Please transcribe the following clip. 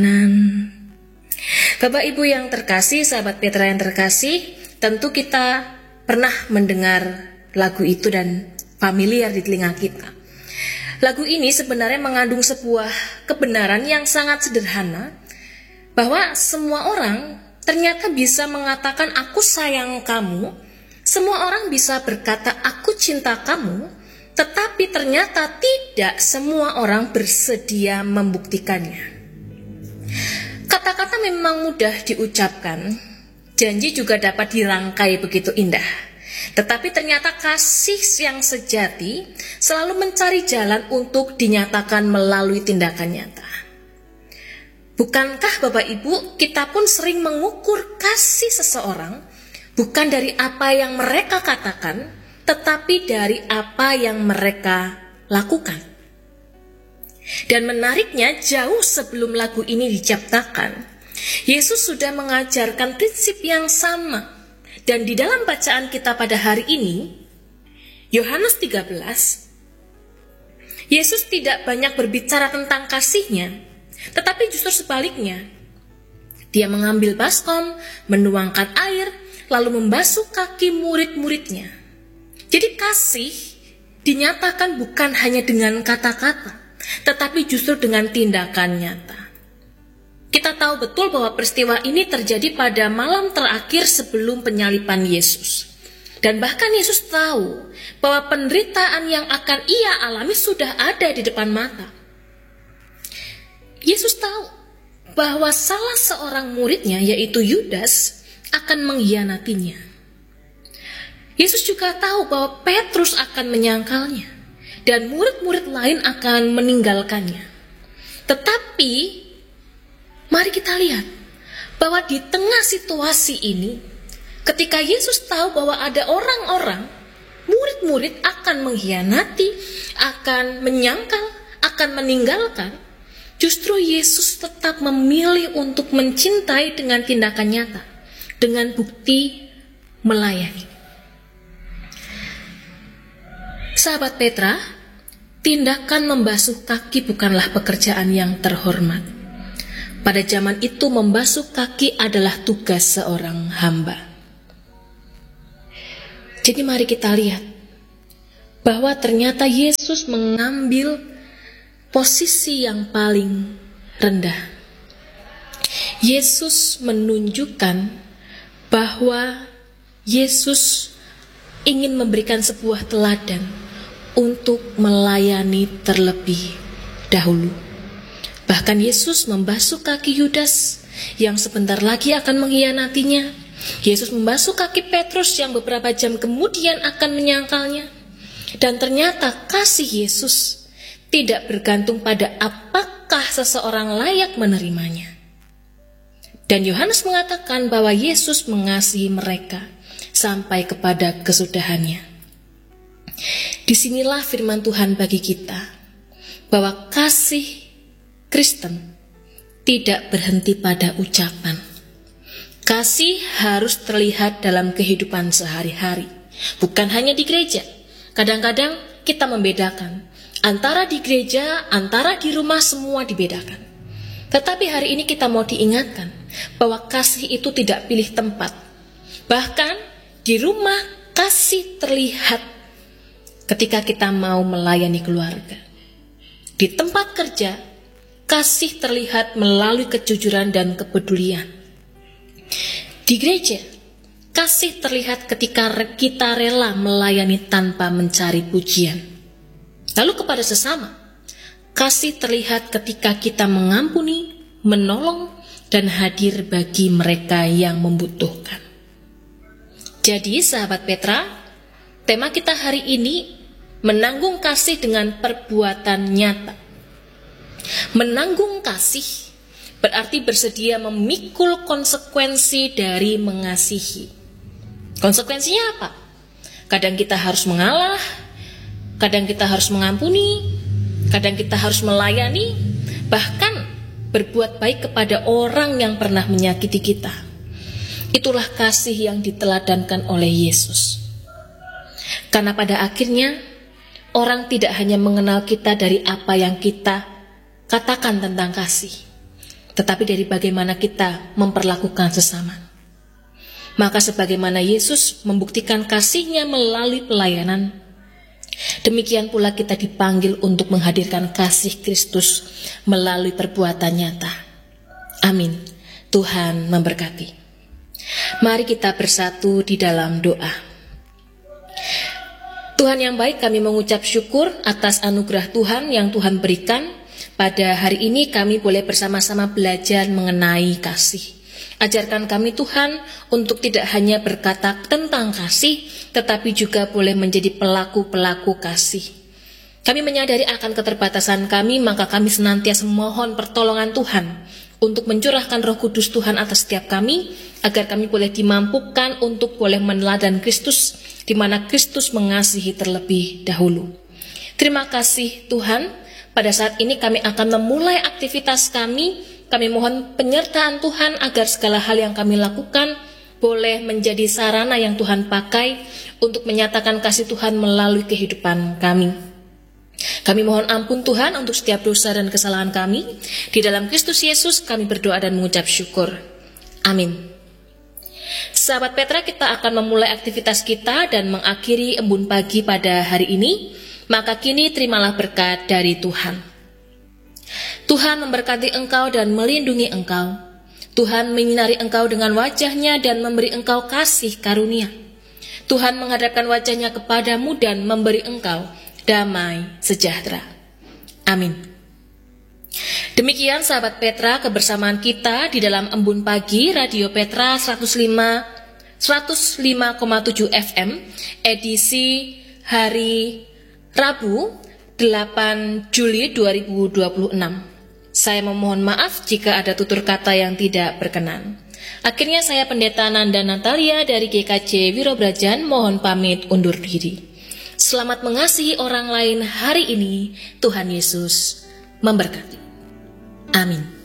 Bapak Ibu yang terkasih, sahabat Petra yang terkasih, tentu kita pernah mendengar lagu itu dan familiar di telinga kita. Lagu ini sebenarnya mengandung sebuah kebenaran yang sangat sederhana, bahwa semua orang ternyata bisa mengatakan aku sayang kamu, semua orang bisa berkata aku cinta kamu, tetapi ternyata tidak semua orang bersedia membuktikannya. Kata-kata memang mudah diucapkan, janji juga dapat dirangkai begitu indah. Tetapi ternyata kasih yang sejati selalu mencari jalan untuk dinyatakan melalui tindakan nyata. Bukankah Bapak Ibu, kita pun sering mengukur kasih seseorang bukan dari apa yang mereka katakan, tetapi dari apa yang mereka lakukan. Dan menariknya, jauh sebelum lagu ini diciptakan, Yesus sudah mengajarkan prinsip yang sama. Dan di dalam bacaan kita pada hari ini, Yohanes 13, Yesus tidak banyak berbicara tentang kasihnya, tetapi justru sebaliknya. Dia mengambil baskom, menuangkan air, lalu membasuh kaki murid-muridnya. Jadi kasih dinyatakan bukan hanya dengan kata-kata, tetapi justru dengan tindakan nyata. Kita tahu betul bahwa peristiwa ini terjadi pada malam terakhir sebelum penyaliban Yesus. Dan bahkan Yesus tahu bahwa penderitaan yang akan ia alami sudah ada di depan mata. Yesus tahu bahwa salah seorang muridnya, yaitu Yudas, akan mengkhianatinya. Yesus juga tahu bahwa Petrus akan menyangkalnya dan murid-murid lain akan meninggalkannya. Tetapi mari kita lihat bahwa di tengah situasi ini, ketika Yesus tahu bahwa ada orang-orang, murid-murid akan mengkhianati, akan menyangkal, akan meninggalkan, justru Yesus tetap memilih untuk mencintai dengan tindakan nyata, dengan bukti melayani. Sahabat Petra, tindakan membasuh kaki bukanlah pekerjaan yang terhormat. Pada zaman itu membasuh kaki adalah tugas seorang hamba. Jadi mari kita lihat bahwa ternyata Yesus mengambil posisi yang paling rendah. Yesus menunjukkan bahwa Yesus ingin memberikan sebuah teladan untuk melayani terlebih dahulu. Bahkan Yesus membasuh kaki Yudas yang sebentar lagi akan mengkhianatinya. Yesus membasuh kaki Petrus yang beberapa jam kemudian akan menyangkalnya. Dan ternyata kasih Yesus tidak bergantung pada apakah seseorang layak menerimanya. Dan Yohanes mengatakan bahwa Yesus mengasihi mereka sampai kepada kesudahannya. Disinilah firman Tuhan bagi kita, bahwa kasih Kristen tidak berhenti pada ucapan. Kasih harus terlihat dalam kehidupan sehari-hari, bukan hanya di gereja. Kadang-kadang kita membedakan antara di gereja, antara di rumah, semua dibedakan. Tetapi hari ini kita mau diingatkan bahwa kasih itu tidak pilih tempat. Bahkan di rumah kasih terlihat ketika kita mau melayani keluarga. Di tempat kerja, kasih terlihat melalui kejujuran dan kepedulian. Di gereja, kasih terlihat ketika kita rela melayani tanpa mencari pujian. Lalu kepada sesama, kasih terlihat ketika kita mengampuni, menolong, dan hadir bagi mereka yang membutuhkan. Jadi sahabat Petra, tema kita hari ini menanggung kasih dengan perbuatan nyata. Menanggung kasih berarti bersedia memikul konsekuensi dari mengasihi. Konsekuensinya apa? Kadang kita harus mengalah, kadang kita harus mengampuni, kadang kita harus melayani, bahkan berbuat baik kepada orang yang pernah menyakiti kita. Itulah kasih yang diteladankan oleh Yesus. Karena pada akhirnya orang tidak hanya mengenal kita dari apa yang kita katakan tentang kasih, tetapi dari bagaimana kita memperlakukan sesama. Maka sebagaimana Yesus membuktikan kasih-Nya melalui pelayanan, demikian pula kita dipanggil untuk menghadirkan kasih Kristus melalui perbuatan nyata. Amin. Tuhan memberkati. Mari kita bersatu di dalam doa. Tuhan yang baik, kami mengucap syukur atas anugerah Tuhan yang Tuhan berikan. Pada hari ini kami boleh bersama-sama belajar mengenai kasih. Ajarkan kami Tuhan untuk tidak hanya berkata tentang kasih, tetapi juga boleh menjadi pelaku-pelaku kasih. Kami menyadari akan keterbatasan kami, maka kami senantiasa memohon pertolongan Tuhan untuk mencurahkan Roh Kudus Tuhan atas setiap kami, agar kami boleh dimampukan untuk boleh meneladan Kristus, di mana Kristus mengasihi terlebih dahulu. Terima kasih Tuhan, pada saat ini kami akan memulai aktivitas kami. Kami mohon penyertaan Tuhan agar segala hal yang kami lakukan boleh menjadi sarana yang Tuhan pakai untuk menyatakan kasih Tuhan melalui kehidupan kami. Kami mohon ampun Tuhan untuk setiap dosa dan kesalahan kami. Di dalam Kristus Yesus kami berdoa dan mengucap syukur. Amin. Sahabat Petra, kita akan memulai aktivitas kita dan mengakhiri embun pagi pada hari ini. Maka kini terimalah berkat dari Tuhan. Tuhan memberkati engkau dan melindungi engkau. Tuhan menyinari engkau dengan wajah-Nya dan memberi engkau kasih karunia. Tuhan menghadapkan wajah-Nya kepadamu dan memberi engkau damai sejahtera. Amin. Demikian sahabat Petra, kebersamaan kita di dalam embun pagi Radio Petra 105,7 FM edisi hari Rabu 8 Juli 2026. Saya memohon maaf jika ada tutur kata yang tidak berkenan. Akhirnya saya Pendeta Nanda Natalia dari GKJ Wirobrajan mohon pamit undur diri. Selamat mengasihi orang lain hari ini. Tuhan Yesus memberkati. Amin.